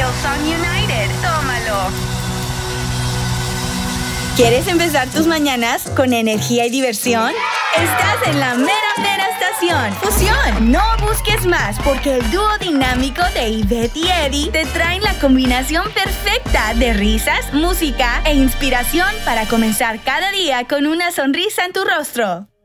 Hillsong United. Tómalo. ¿Quieres empezar tus mañanas con energía y diversión? Estás en la mera estación. Fusión. No busques más porque el dúo dinámico de Ivette y Eddie te traen la combinación perfecta de risas, música e inspiración para comenzar cada día con una sonrisa en tu rostro.